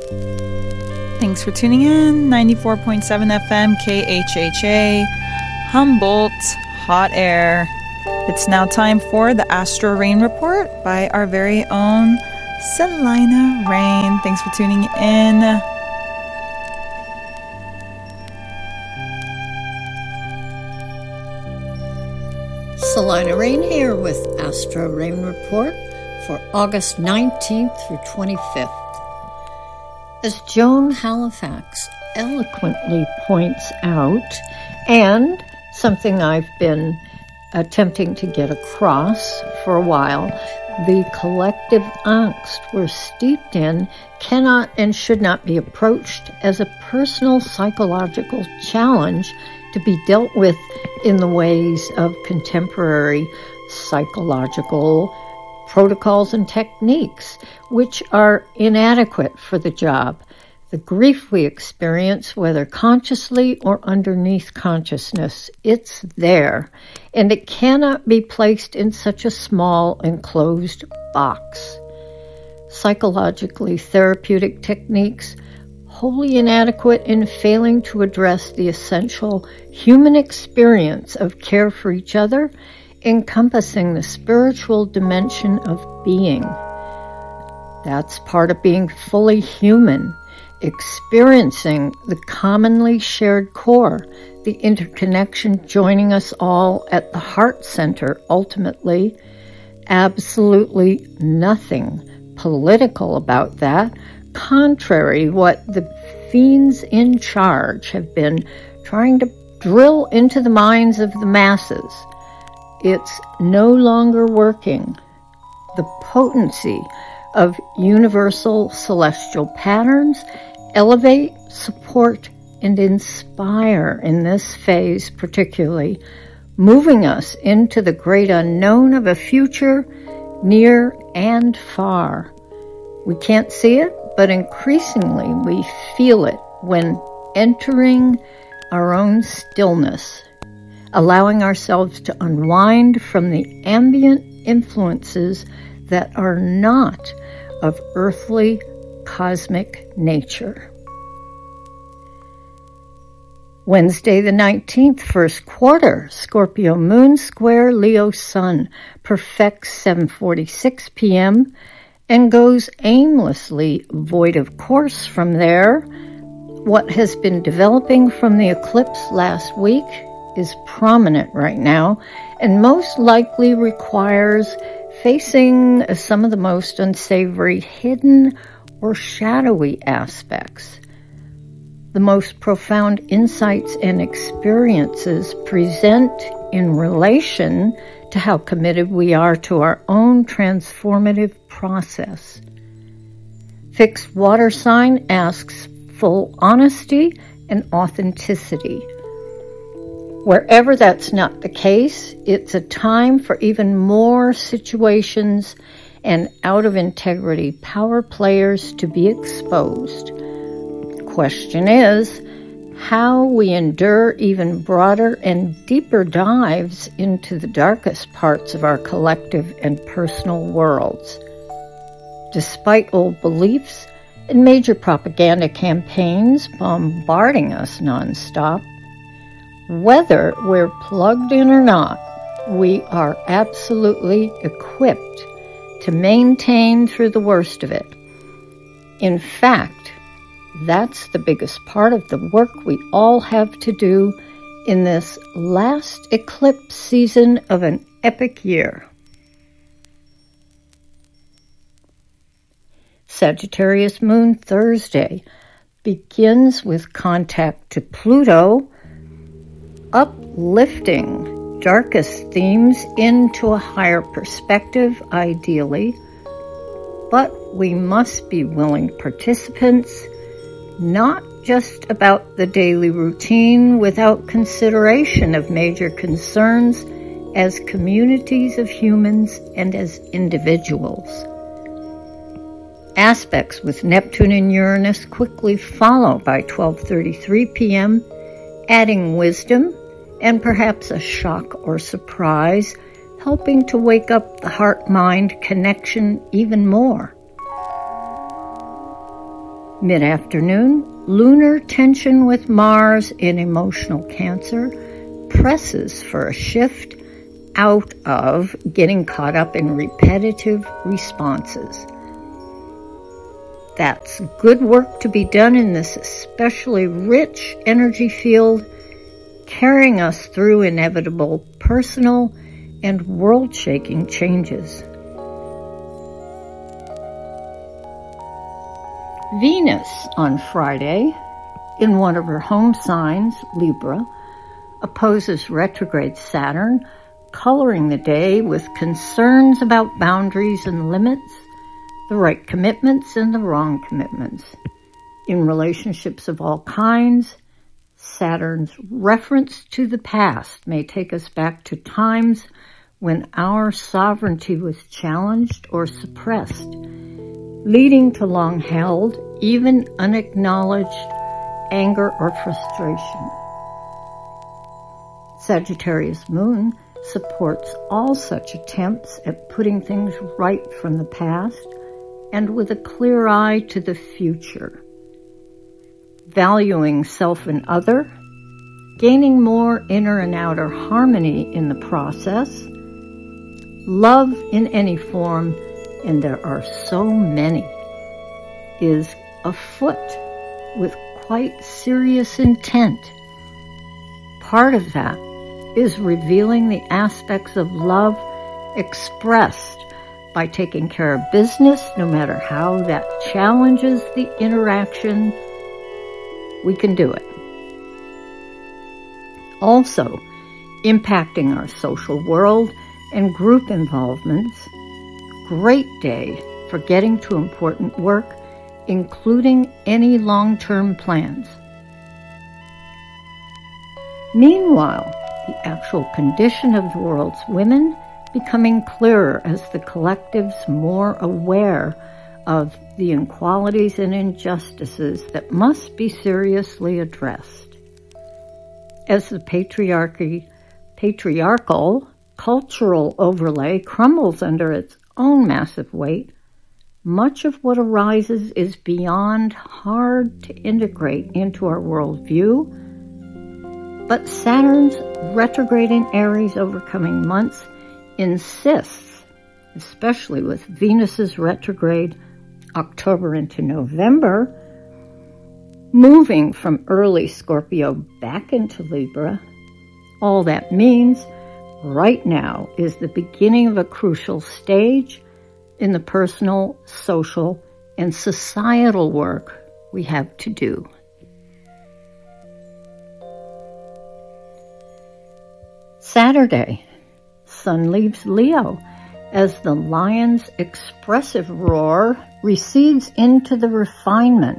Thanks for tuning in. 94.7 FM KHHA, Humboldt, Hot Air. It's now time for the Astro Rain Report by our very own Selina Rain. Thanks for tuning in. Selina Rain here with Astro Rain Report for August 19th through 25th. As Joan Halifax eloquently points out, and something I've been attempting to get across for a while, the collective angst we're steeped in cannot and should not be approached as a personal psychological challenge to be dealt with in the ways of contemporary psychological protocols and techniques, which are inadequate for the job. The grief we experience, whether consciously or underneath consciousness, it's there, and it cannot be placed in such a small, enclosed box. Psychologically therapeutic techniques, wholly inadequate in failing to address the essential human experience of care for each other, encompassing the spiritual dimension of being. That's part of being fully human, experiencing the commonly shared core, the interconnection joining us all at the heart center ultimately. Absolutely nothing political about that, contrary what the fiends in charge have been trying to drill into the minds of the masses. It's no longer working. The potency of universal celestial patterns elevate, support, and inspire in this phase particularly, moving us into the great unknown of a future near and far. We can't see it, but increasingly we feel it when entering our own stillness, allowing ourselves to unwind from the ambient influences that are not of earthly cosmic nature. Wednesday the 19th, first quarter, Scorpio moon square Leo sun, perfects 7:46 p.m., and goes aimlessly void of course from there. What has been developing from the eclipse last week is prominent right now and most likely requires facing some of the most unsavory hidden or shadowy aspects. The most profound insights and experiences present in relation to how committed we are to our own transformative process. Fixed water sign asks full honesty and authenticity. Wherever that's not the case, it's a time for even more situations and out-of-integrity power players to be exposed. Question is, how we endure even broader and deeper dives into the darkest parts of our collective and personal worlds. Despite old beliefs and major propaganda campaigns bombarding us nonstop, whether we're plugged in or not, we are absolutely equipped to maintain through the worst of it. In fact, that's the biggest part of the work we all have to do in this last eclipse season of an epic year. Sagittarius moon Thursday begins with contact to Pluto, uplifting darkest themes into a higher perspective, ideally, but we must be willing participants, not just about the daily routine without consideration of major concerns as communities of humans and as individuals. Aspects with Neptune and Uranus quickly follow by 12:33 p.m., adding wisdom and perhaps a shock or surprise, helping to wake up the heart-mind connection even more. Mid-afternoon, lunar tension with Mars in emotional Cancer presses for a shift out of getting caught up in repetitive responses. That's good work to be done in this especially rich energy field, carrying us through inevitable personal and world-shaking changes. Venus on Friday, in one of her home signs, Libra, opposes retrograde Saturn, coloring the day with concerns about boundaries and limits, the right commitments and the wrong commitments. In relationships of all kinds, Saturn's reference to the past may take us back to times when our sovereignty was challenged or suppressed, leading to long-held, even unacknowledged anger or frustration. Sagittarius moon supports all such attempts at putting things right from the past and with a clear eye to the future, valuing self and other, gaining more inner and outer harmony in the process, love in any form, and there are so many, is afoot with quite serious intent. Part of that is revealing the aspects of love expressed by taking care of business, no matter how that challenges the interaction. We can do it. Also, impacting our social world and group involvements. Great day for getting to important work, including any long-term plans. Meanwhile, the actual condition of the world's women becoming clearer as the collective's more aware of the inequalities and injustices that must be seriously addressed. As the patriarchal cultural overlay crumbles under its own massive weight, much of what arises is beyond hard to integrate into our worldview, but Saturn's retrograde in Aries over coming months insists, especially with Venus's retrograde October into November, moving from early Scorpio back into Libra. All that means right now is the beginning of a crucial stage in the personal, social, and societal work we have to do. Saturday, Sun leaves Leo as the lion's expressive roar recedes into the refinement